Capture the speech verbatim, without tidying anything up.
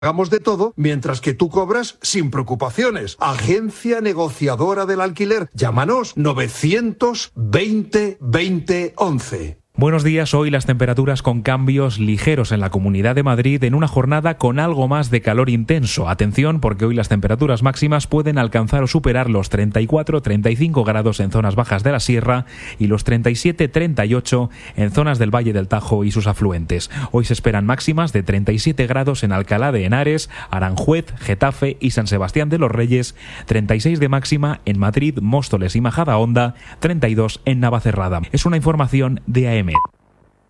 Hagamos de todo mientras que tú cobras sin preocupaciones. Agencia Negociadora del Alquiler. Llámanos novecientos veinte veinte once. Buenos días, hoy las temperaturas con cambios ligeros en la Comunidad de Madrid en una jornada con algo más de calor intenso. Atención, porque hoy las temperaturas máximas pueden alcanzar o superar los treinta y cuatro treinta y cinco grados en zonas bajas de la Sierra y los treinta y siete treinta y ocho en zonas del Valle del Tajo y sus afluentes. Hoy se esperan máximas de treinta y siete grados en Alcalá de Henares, Aranjuez, Getafe y San Sebastián de los Reyes, treinta y seis de máxima en Madrid, Móstoles y Majadahonda, treinta y dos en Navacerrada. Es una información de A E M E T.